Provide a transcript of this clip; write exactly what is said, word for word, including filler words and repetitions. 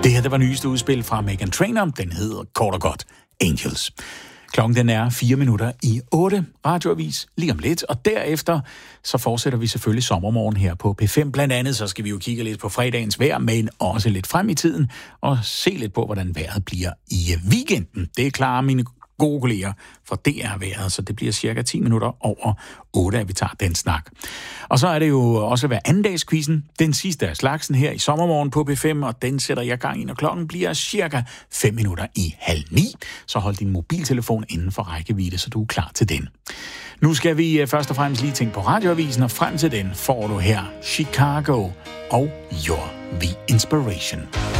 Det her, det var nyeste udspil fra Meghan Trainor. Den hedder kort og godt Angels. Klokken den er fire minutter i otte. Radioavis lige om lidt. Og derefter så fortsætter vi selvfølgelig sommermorgen her på P fem. Blandt andet så skal vi jo kigge lidt på fredagens vejr, men også lidt frem i tiden. Og se lidt på, hvordan vejret bliver i weekenden. Det er klart, mine gode kolleger fra D R-vejret, så det bliver cirka ti minutter over otte, at vi tager den snak. Og så er det jo også hver andendagsquizzen, den sidste af slagsen her i sommermorgen på P fem, og den sætter jeg gang i, når klokken bliver cirka fem minutter i halv ni. Så hold din mobiltelefon inden for rækkevidde, så du er klar til den. Nu skal vi først og fremmest lige tænke på radioavisen, og frem til den får du her Chicago og You're the Inspiration.